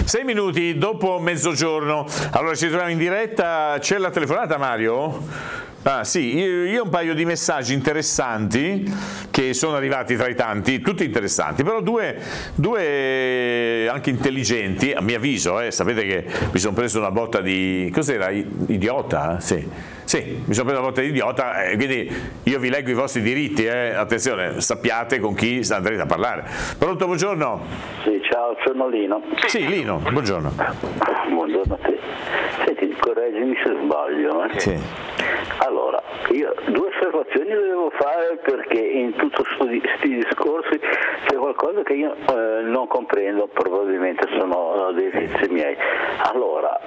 6 minuti dopo mezzogiorno. Allora ci troviamo in diretta. C'è la telefonata, Mario? Ah sì, io un paio di messaggi interessanti che sono arrivati tra i tanti, tutti interessanti, però due anche intelligenti, a mio avviso, sapete che mi sono preso una botta di... cos'era? Idiota? Sì, mi sono preso una botta di idiota, quindi io vi leggo i vostri diritti, attenzione, sappiate con chi andrete a parlare. Pronto, buongiorno? Sì, ciao, sono Lino. Sì, Lino, buongiorno. Buongiorno a te. Senti, correggimi se sbaglio. Sì. Allora, io due osservazioni devo fare perché in tutti questi discorsi c'è qualcosa che io non comprendo, probabilmente sono dei vizi miei. Allora,